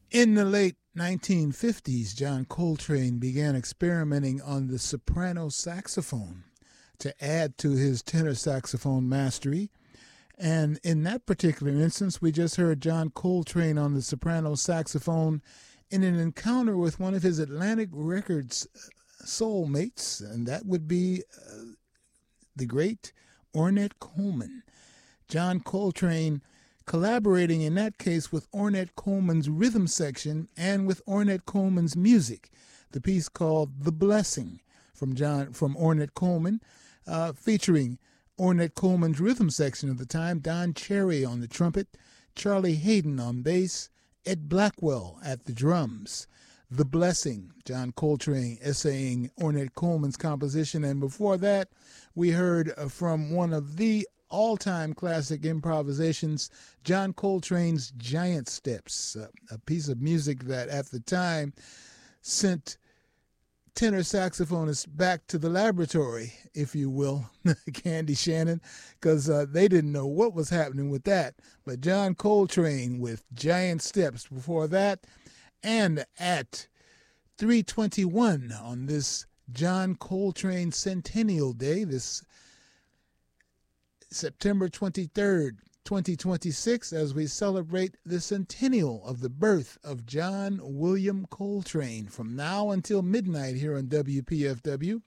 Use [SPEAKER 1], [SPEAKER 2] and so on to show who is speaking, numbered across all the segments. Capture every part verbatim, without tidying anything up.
[SPEAKER 1] In the late nineteen fifties, John Coltrane began experimenting on the soprano saxophone to add to his tenor saxophone mastery. And in that particular instance, we just heard John Coltrane on the soprano saxophone in an encounter with one of his Atlantic Records soulmates, and that would be uh, the great Ornette Coleman. John Coltrane collaborating in that case with Ornette Coleman's rhythm section and with Ornette Coleman's music. The piece called The Blessing from John from Ornette Coleman, uh, featuring Ornette Coleman's rhythm section of the time, Don Cherry on the trumpet, Charlie Hayden on bass, Ed Blackwell at the drums. The Blessing, John Coltrane essaying Ornette Coleman's composition. And before that, we heard from one of the all-time classic improvisations, John Coltrane's Giant Steps, uh, a piece of music that at the time sent tenor saxophonists back to the laboratory, if you will, Candy Shannon, because uh, they didn't know what was happening with that. But John Coltrane with Giant Steps before that. And at three twenty-one on this John Coltrane Centennial Day, this September twenty-third, twenty twenty-six, as we celebrate the centennial of the birth of John William Coltrane, from now until midnight here on W P F W.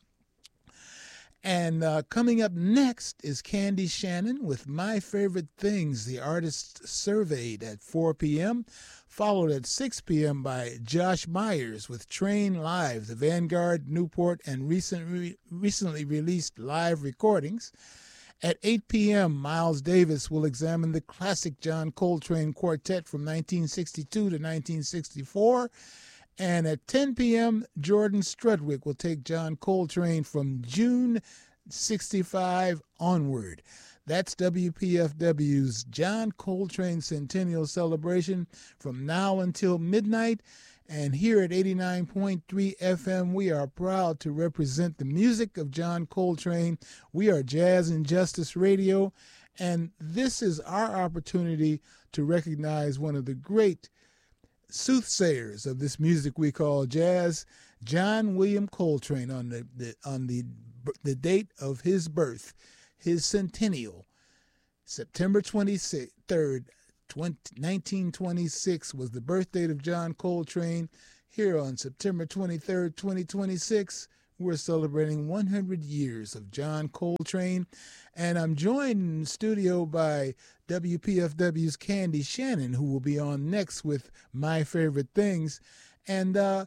[SPEAKER 1] And uh, coming up next is Candy Shannon with My Favorite Things, the artist surveyed at four p.m., followed at six p.m. by Josh Myers with Train Live, the Vanguard, Newport, and recent, recently released live recordings. At eight p.m., Miles Davis will examine the classic John Coltrane Quartet from nineteen sixty-two to nineteen sixty-four. And at ten p.m., Jordan Strudwick will take John Coltrane from June sixty-five onward. That's W P F W's John Coltrane Centennial Celebration from now until midnight. And here at eighty-nine point three F M, we are proud to represent the music of John Coltrane. We are Jazz and Justice Radio, and this is our opportunity to recognize one of the great soothsayers of this music we call jazz, John William Coltrane, on the, the on the the date of his birth, his centennial, September twenty-third, nineteen twenty-six was the birth date of John Coltrane. Here on September twenty-third, twenty twenty-six, we're celebrating one hundred years of John Coltrane. And I'm joined in the studio by W P F W's Candy Shannon, who will be on next with My Favorite Things. And uh,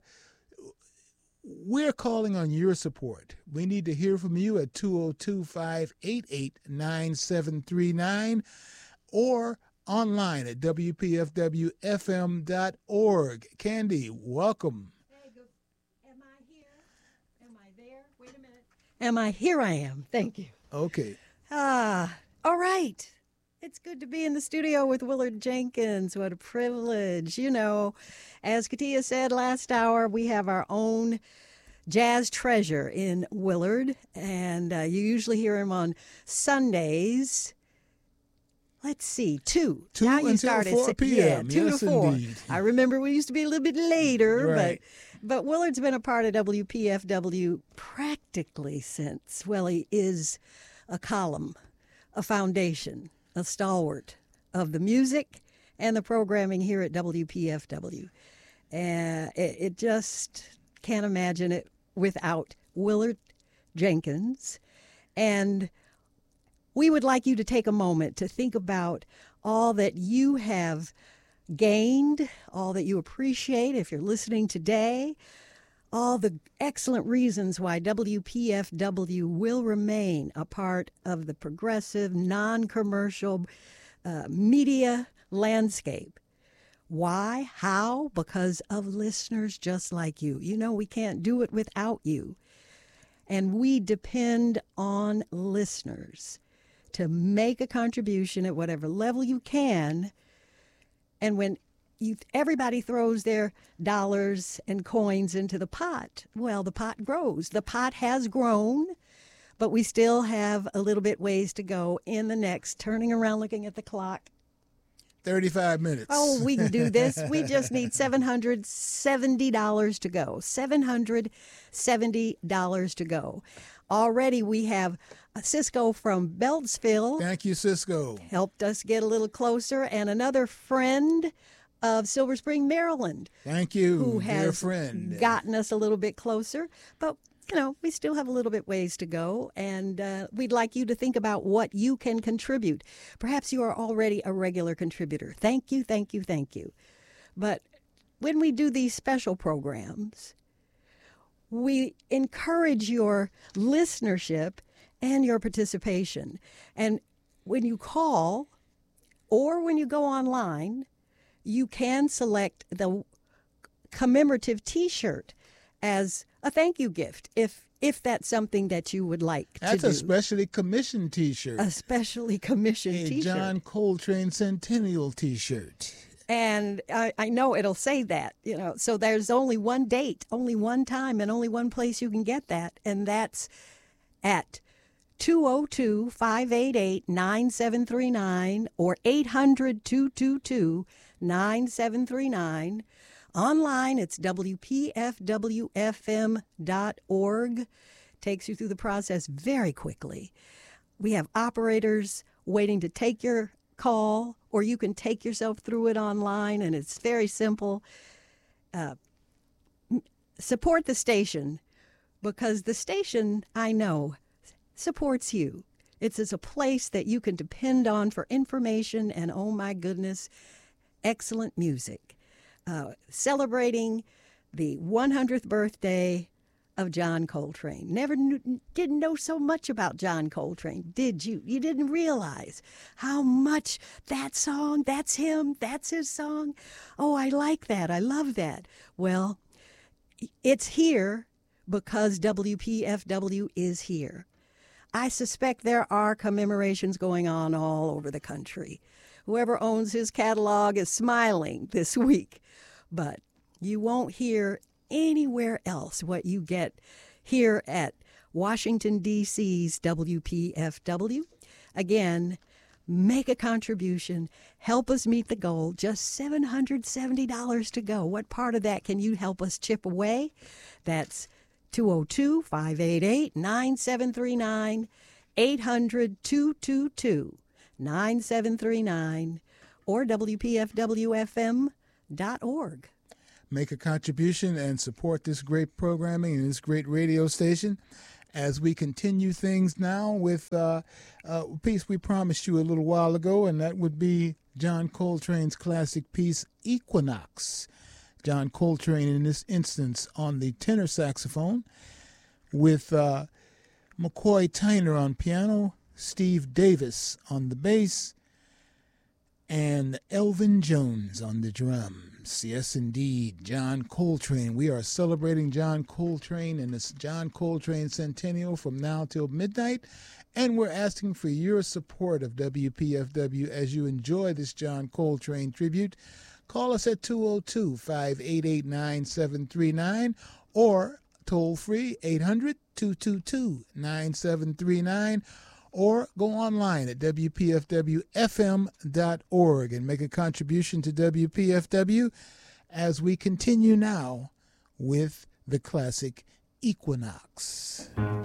[SPEAKER 1] we're calling on your support. We need to hear from you at two oh two, five eight eight, nine seven three nine or online at W P F W F M dot org. Candy, welcome.
[SPEAKER 2] Hey, go. Am I here? Am I there? Wait a minute. Am I here? I am. Thank you.
[SPEAKER 1] Okay.
[SPEAKER 2] Ah, all right. It's good to be in the studio with Willard Jenkins. What a privilege. You know, as Katia said last hour, we have our own jazz treasure in Willard, and uh, you usually hear him on Sundays. Let's see, two.
[SPEAKER 1] Two
[SPEAKER 2] now you
[SPEAKER 1] until
[SPEAKER 2] started,
[SPEAKER 1] four p.m.
[SPEAKER 2] Yeah, two
[SPEAKER 1] yes,
[SPEAKER 2] to four.
[SPEAKER 1] Indeed.
[SPEAKER 2] I remember we used to be a little bit later,
[SPEAKER 1] right.
[SPEAKER 2] but but Willard's been a part of W P F W practically since, well, he is a column, a foundation, a stalwart of the music and the programming here at W P F W. And it, it just can't imagine it without Willard Jenkins. And we would like you to take a moment to think about all that you have gained, all that you appreciate if you're listening today, all the excellent reasons why W P F W will remain a part of the progressive, non-commercial uh, media landscape. Why? How? Because of listeners just like you. You know, we can't do it without you. And we depend on listeners to make a contribution at whatever level you can. And when you, everybody throws their dollars and coins into the pot, well, the pot grows. The pot has grown, but we still have a little bit ways to go in the next, turning around, looking at the clock,
[SPEAKER 1] thirty-five minutes.
[SPEAKER 2] Oh, we can do this. We just need seven hundred seventy dollars to go. seven hundred seventy dollars to go. Already we have Cisco from Beltsville.
[SPEAKER 1] Thank you, Cisco.
[SPEAKER 2] Helped us get a little closer. And another friend of Silver Spring, Maryland.
[SPEAKER 1] Thank you,
[SPEAKER 2] who
[SPEAKER 1] dear
[SPEAKER 2] has
[SPEAKER 1] friend.
[SPEAKER 2] gotten us a little bit closer. But, you know, we still have a little bit ways to go. And uh, we'd like you to think about what you can contribute. Perhaps you are already a regular contributor. Thank you, thank you, thank you. But when we do these special programs, we encourage your listenership and your participation. And when you call or when you go online, you can select the commemorative T-shirt as a thank you gift if if that's something that you would like to
[SPEAKER 1] That's
[SPEAKER 2] do.
[SPEAKER 1] a specially commissioned T-shirt.
[SPEAKER 2] A specially commissioned
[SPEAKER 1] a
[SPEAKER 2] T-shirt.
[SPEAKER 1] John Coltrane Centennial T-shirt.
[SPEAKER 2] And I, I know it'll say that, you know. So there's only one date, only one time, and only one place you can get that, and that's at two oh two, five eight eight, nine seven three nine or eight hundred, two two two, nine seven three nine. Online, it's W P F W F M dot org. Takes you through the process very quickly. We have operators waiting to take your call, or you can take yourself through it online, and it's very simple. Uh, support the station, because the station, I know, supports you. It's, it's a place that you can depend on for information and, oh my goodness, excellent music. Uh, celebrating the one hundredth birthday of John Coltrane. Never knew, didn't know so much about John Coltrane, did you? You didn't realize how much that song, that's him, that's his song. Oh, I like that. I love that. Well, it's here because W P F W is here. I suspect there are commemorations going on all over the country. Whoever owns his catalog is smiling this week. But you won't hear anywhere else what you get here at Washington, D C's W P F W. Again, make a contribution. Help us meet the goal. Just seven hundred seventy dollars to go. What part of that can you help us chip away? That's two oh two, five eight eight, nine seven three nine, eight hundred, two two two, nine seven three nine, or W P F W F M dot org.
[SPEAKER 1] Make a contribution and support this great programming and this great radio station as we continue things now with uh, a piece we promised you a little while ago, and that would be John Coltrane's classic piece, Equinox. John Coltrane, in this instance, on the tenor saxophone, with uh, McCoy Tyner on piano, Steve Davis on the bass, and Elvin Jones on the drums. Yes, indeed, John Coltrane. We are celebrating John Coltrane and this John Coltrane Centennial from now till midnight, and we're asking for your support of W P F W as you enjoy this John Coltrane tribute. Call us at two oh two, five eight eight, nine seven three nine or toll free eight hundred, two two two, nine seven three nine. Or go online at W P F W F M dot org and make a contribution to W P F W as we continue now with the classic Equinox.